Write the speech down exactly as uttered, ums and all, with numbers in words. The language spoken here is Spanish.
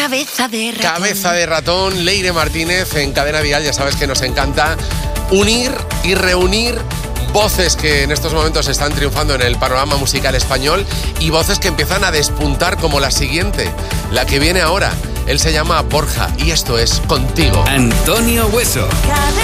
Cabeza de ratón. Cabeza de ratón, Leire Martínez en Cadena Dial. Ya sabes que nos encanta unir y reunir voces que en estos momentos están triunfando en el panorama musical español y voces que empiezan a despuntar como la siguiente, la que viene ahora. Él se llama Borja y esto es Contigo. Antonio Hueso. Cadena